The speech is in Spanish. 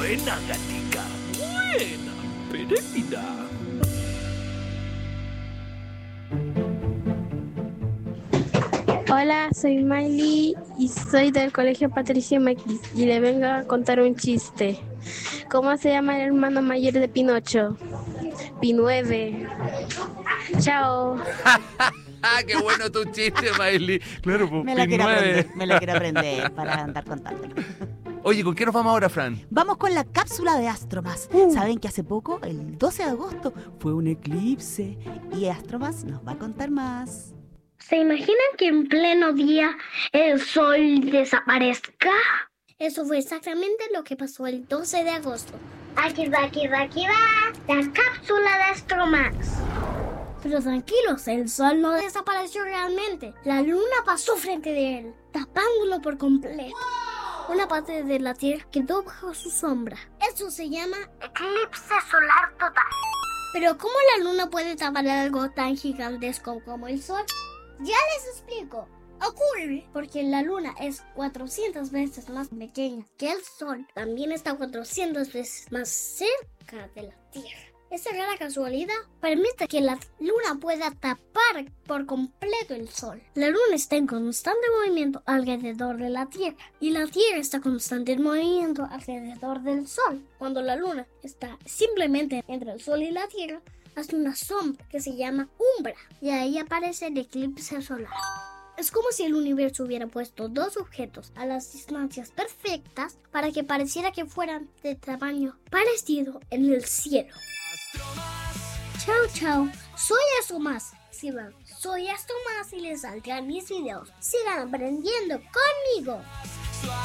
Buena, gatica. Buena, Pereira. Hola, soy Miley y soy del Colegio Patricio Maquis y le vengo a contar un chiste. ¿Cómo se llama el hermano mayor de Pinocho? Pinueve. Chao. ¡Ah, qué bueno tu chiste, Miley! Claro, pues Me la quiero Pin 9. aprender, me la quiero aprender para andar contándolo. Oye, ¿con qué nos vamos ahora, Fran? Vamos con la cápsula de Astromas. ¿Saben que hace poco, el 12 de agosto, fue un eclipse? Y Astromas nos va a contar más. ¿Se imaginan que en pleno día el sol desaparezca? Eso fue exactamente lo que pasó el 12 de agosto. Aquí va la cápsula de Astromax. Pero tranquilos, el sol no desapareció realmente. La luna pasó frente de él, tapándolo por completo. Una parte de la Tierra quedó bajo su sombra. Eso se llama eclipse solar total. Pero ¿cómo la luna puede tapar algo tan gigantesco como el sol? Ya les explico. Ocurre porque la luna es 400 veces más pequeña que el sol. También está 400 veces más cerca de la Tierra. Esa rara casualidad permite que la luna pueda tapar por completo el sol. La luna está en constante movimiento alrededor de la Tierra y la Tierra está en constante movimiento alrededor del sol. Cuando la luna está simplemente entre el sol y la Tierra, hace una sombra que se llama umbra y ahí aparece el eclipse solar. Es como si el universo hubiera puesto dos objetos a las distancias perfectas para que pareciera que fueran de tamaño parecido en el cielo. Chao, soy Astromas. Soy Astromas y les saldrán mis videos. Sigan aprendiendo conmigo.